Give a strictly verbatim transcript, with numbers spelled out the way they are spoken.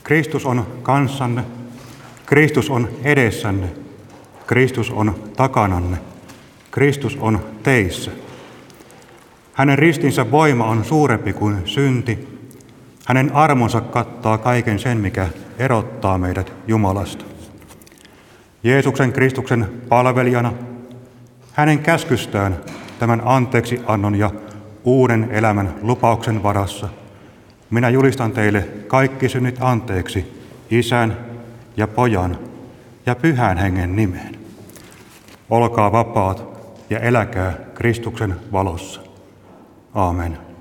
Kristus on kanssanne, Kristus on edessänne, Kristus on takananne, Kristus on teissä. Hänen ristinsä voima on suurempi kuin synti. Hänen armonsa kattaa kaiken sen, mikä erottaa meidät Jumalasta. Jeesuksen Kristuksen palvelijana, hänen käskystään tämän anteeksiannon ja uuden elämän lupauksen varassa, minä julistan teille kaikki synnit anteeksi Isän ja Pojan ja Pyhän Hengen nimeen. Olkaa vapaat ja eläkää Kristuksen valossa. Aamen.